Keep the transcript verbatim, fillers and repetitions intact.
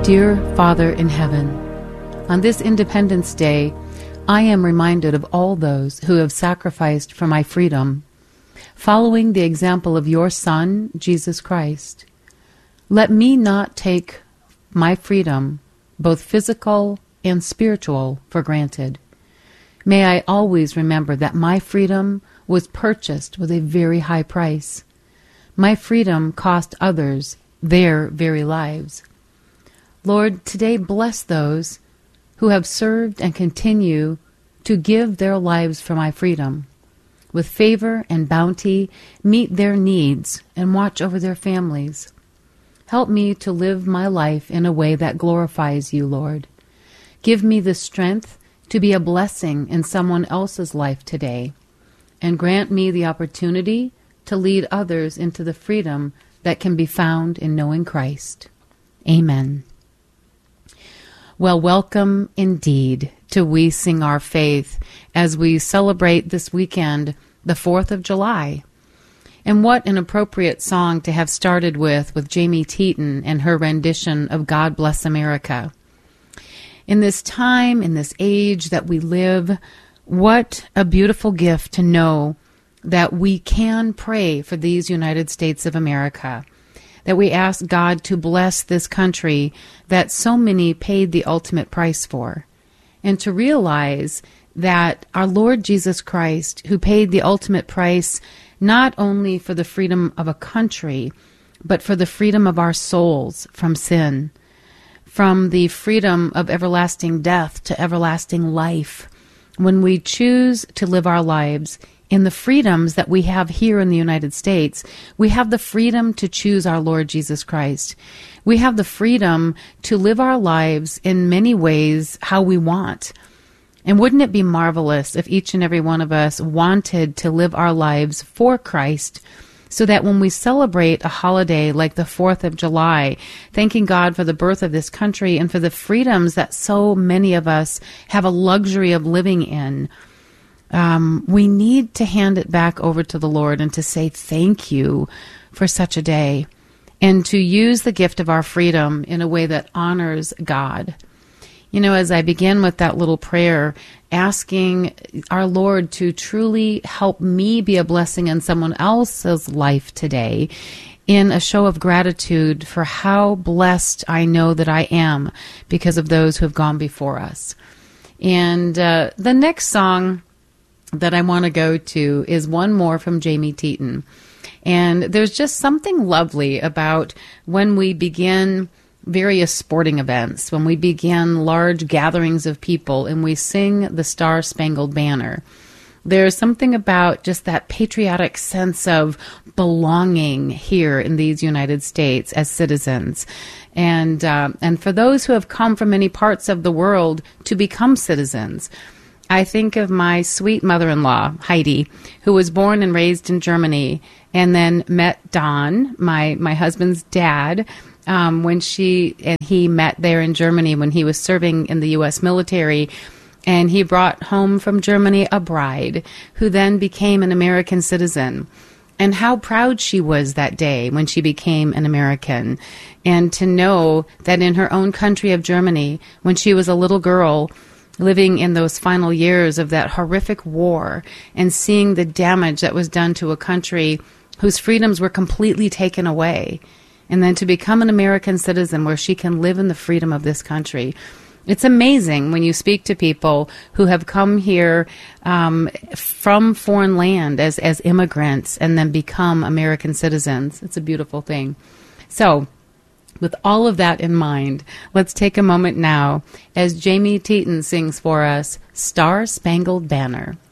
Dear Father in heaven, on this Independence Day, I am reminded of all those who have sacrificed for my freedom, following the example of your Son, Jesus Christ. Let me not take my freedom, both physical and spiritual, for granted. May I always remember that my freedom was purchased with a very high price. My freedom cost others their very lives. Lord, today bless those who have served and continue to give their lives for my freedom. With favor and bounty, meet their needs and watch over their families. Help me to live my life in a way that glorifies you, Lord. Give me the strength to be a blessing in someone else's life today, and grant me the opportunity to lead others into the freedom that can be found in knowing Christ. Amen. Well, welcome indeed to We Sing Our Faith as we celebrate this weekend, the fourth of July. And what an appropriate song to have started with, with Jamie Teton and her rendition of God Bless America. In this time, in this age that we live, what a beautiful gift to know that we can pray for these United States of America, that we ask God to bless this country that so many paid the ultimate price for, and to realize that our Lord Jesus Christ, who paid the ultimate price not only for the freedom of a country, but for the freedom of our souls from sin, from the freedom of everlasting death to everlasting life, when we choose to live our lives in the freedoms that we have here in the United States, we have the freedom to choose our Lord Jesus Christ. We have the freedom to live our lives in many ways how we want. And wouldn't it be marvelous if each and every one of us wanted to live our lives for Christ, so that when we celebrate a holiday like the fourth of July, thanking God for the birth of this country and for the freedoms that so many of us have a luxury of living in, Um, we need to hand it back over to the Lord and to say thank you for such a day, and to use the gift of our freedom in a way that honors God. You know, as I begin with that little prayer, asking our Lord to truly help me be a blessing in someone else's life today, in a show of gratitude for how blessed I know that I am because of those who have gone before us. And uh, the next song that I want to go to is one more from Jamie Teton. And there's just something lovely about when we begin various sporting events, when we begin large gatherings of people and we sing the Star-Spangled Banner. There's something about just that patriotic sense of belonging here in these United States as citizens. And, uh, and for those who have come from many parts of the world to become citizens, I think of my sweet mother-in-law, Heidi, who was born and raised in Germany, and then met Don, my, my husband's dad, um, when she and he met there in Germany when he was serving in the U S military. And he brought home from Germany a bride who then became an American citizen. And how proud she was that day when she became an American. And to know that in her own country of Germany, when she was a little girl, living in those final years of that horrific war and seeing the damage that was done to a country whose freedoms were completely taken away, and then to become an American citizen where she can live in the freedom of this country. It's amazing when you speak to people who have come here um, from foreign land as, as immigrants and then become American citizens. It's a beautiful thing. So, with all of that in mind, let's take a moment now as Jamie Teton sings for us, Star-Spangled Banner.